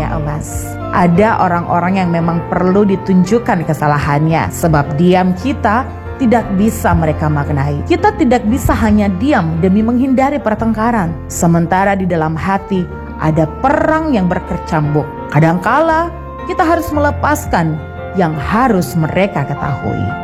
emas. Ada orang-orang yang memang perlu ditunjukkan kesalahannya, sebab diam kita tidak bisa mereka maknai. Kita tidak bisa hanya diam demi menghindari pertengkaran, sementara di dalam hati ada perang yang berkecambuk. Kadangkala kita harus melepaskan yang harus mereka ketahui.